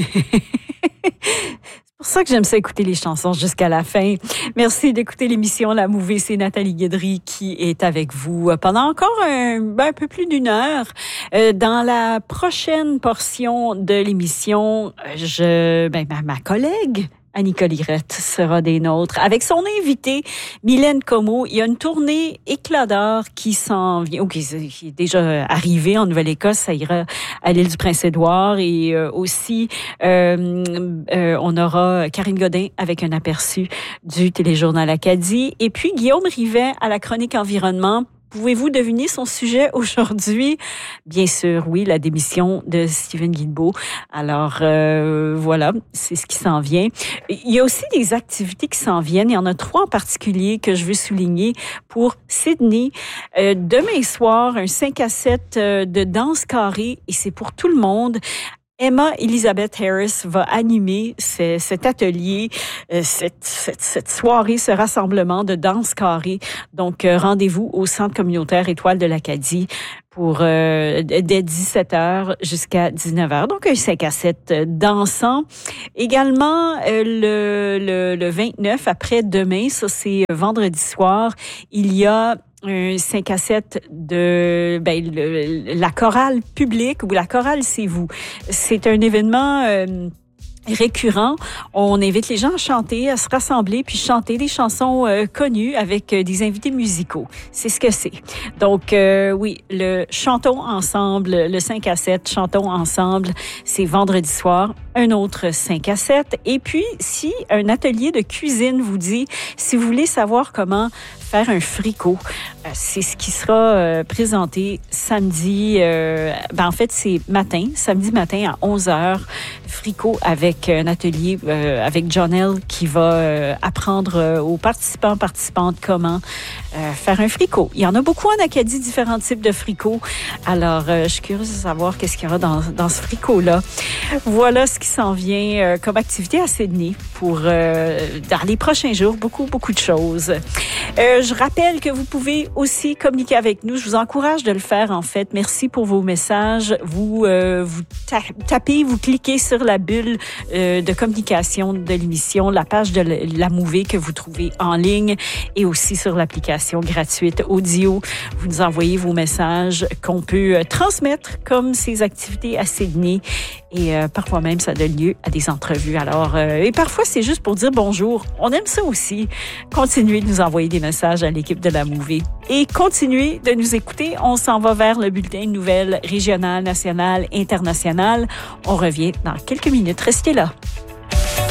C'est pour ça que j'aime ça écouter les chansons jusqu'à la fin. Merci d'écouter l'émission La Mouvée. C'est Nathalie Guédry qui est avec vous pendant encore un peu plus d'une heure. Dans la prochaine portion de l'émission, ma collègue Annie-Colle Irette sera des nôtres. Avec son invité, Mylène Comeau, il y a une tournée Éclat d'or qui s'en vient, ou qui est déjà arrivée en Nouvelle-Écosse. Ça ira à l'île du Prince-Édouard. Et aussi, on aura Karine Godin avec un aperçu du téléjournal Acadie. Et puis, Guillaume Rivet à la chronique environnement. Pouvez-vous deviner son sujet aujourd'hui? Bien sûr, oui, la démission de Stephen Guilbeault. Alors, voilà, c'est ce qui s'en vient. Il y a aussi des activités qui s'en viennent. Il y en a 3 en particulier que je veux souligner pour Sydney. Demain soir, un 5 à 7 de danse carrée, et c'est pour tout le monde. Emma Elizabeth Harris va animer cet atelier, cette soirée, ce rassemblement de danse carrée. Donc, rendez-vous au Centre communautaire Étoile de l'Acadie pour dès 17h jusqu'à 19h. Donc, un 5 à 7 dansant. Également, le 29, après-demain, ça c'est vendredi soir, il y a un 5 à 7 de la chorale publique, ou la chorale C'est vous. C'est un événement récurrent. On invite les gens à chanter, à se rassembler, puis chanter des chansons connues avec des invités musicaux. C'est ce que c'est. Donc, oui, le Chantons ensemble, le 5 à 7, Chantons ensemble, c'est vendredi soir. Un autre 5 à 7. Et puis, si un atelier de cuisine vous dit, si vous voulez savoir comment faire un fricot, c'est ce qui sera présenté samedi, en fait, c'est samedi matin à 11h, fricot avec un atelier avec Jonelle qui va apprendre aux participantes comment faire un fricot. Il y en a beaucoup en Acadie, différents types de fricots. Alors, je suis curieuse de savoir qu'est-ce qu'il y aura dans ce fricot-là. Voilà ce qui s'en vient comme activité à Sydney pour dans les prochains jours, beaucoup de choses. Je rappelle que vous pouvez aussi communiquer avec nous. Je vous encourage de le faire, en fait. Merci pour vos messages. Vous tapez, vous cliquez sur la bulle de communication de l'émission, la page de la Mouvée que vous trouvez en ligne, et aussi sur l'application gratuite audio. Vous nous envoyez vos messages qu'on peut transmettre comme ces activités à Sydney. Et parfois même, ça donne lieu à des entrevues. Alors, et parfois, c'est juste pour dire bonjour. On aime ça aussi. Continuez de nous envoyer des messages à l'équipe de la Mouvée. Et continuez de nous écouter. On s'en va vers le bulletin de nouvelles régionales, nationales, internationales. On revient dans quelques minutes. Restez là.